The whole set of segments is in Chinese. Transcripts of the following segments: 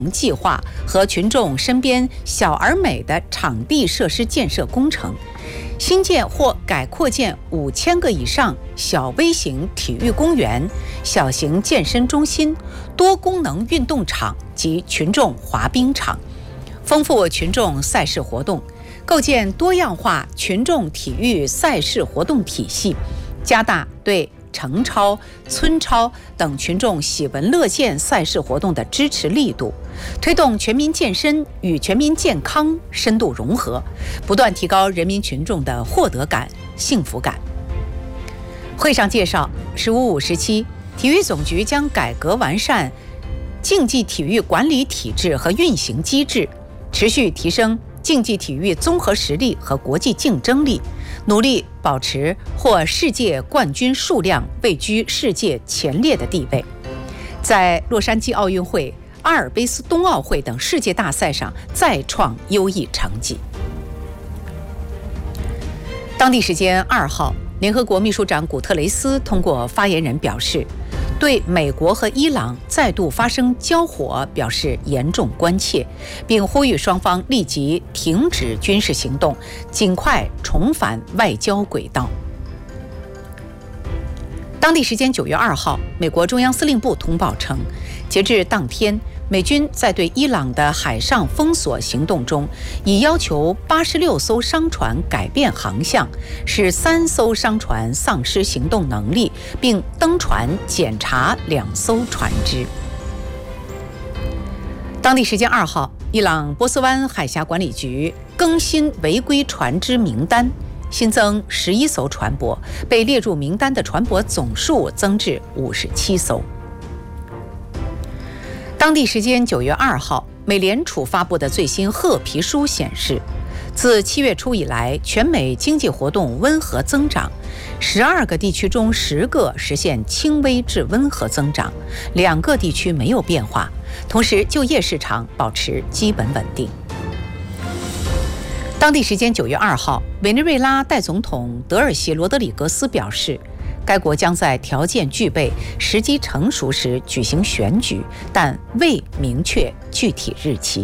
计划和群众身边小而美的场地设施建设工程，新建或改扩建5000个以上小微型体育公园、小型健身中心、多功能运动场及群众滑冰场，丰富群众赛事活动，构建多样化群众体育赛事活动体系，加大对城超、村超等群众喜闻乐见赛事活动的支持力度，推动全民健身与全民健康深度融合，不断提高人民群众的获得感、幸福感。会上介绍，15/57体育总局将改革完善竞技体育管理体制和运行机制，持续提升竞技体育综合实力和国际竞争力，努力保持或世界冠军数量位居世界前列的地位，在洛杉矶奥运会、阿尔卑斯冬奥会等世界大赛上再创优异成绩。当地时间2号，联合国秘书长古特雷斯通过发言人表示，对美国和伊朗再度发生交火表示严重关切，并呼吁双方立即停止军事行动，尽快重返外交轨道。当地时间9月2号，美国中央司令部通报称，截至当天，美军在对伊朗的海上封锁行动中，已要求86艘商船改变航向，使3艘商船丧失行动能力，并登船检查2艘船只。当地时间2号，伊朗波斯湾海峡管理局更新违规船只名单，新增11艘船舶，被列入名单的船舶总数增至57艘。当地时间9月2号，美联储发布的最新褐皮书显示，自7月初以来，全美经济活动温和增长，12个地区中10个实现轻微至温和增长，2个地区没有变化，同时就业市场保持基本稳定。当地时间9月2号，委内瑞拉代总统德尔西罗德里格斯表示，该国将在条件具备、时机成熟时举行选举，但未明确具体日期。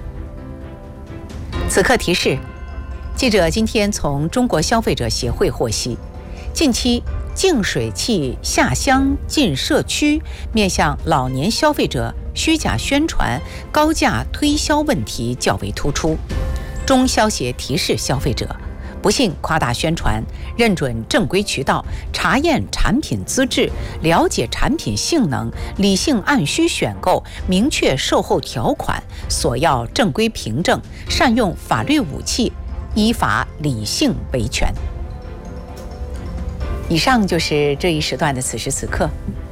此刻提示：记者今天从中国消费者协会获悉，近期净水器下乡进社区面向老年消费者虚假宣传、高价推销问题较为突出。中消协提示消费者，不信夸大宣传，认准正规渠道，查验产品资质，了解产品性能，理性按需选购，明确售后条款，索要正规凭证，善用法律武器，依法理性维权。以上就是这一时段的此时此刻，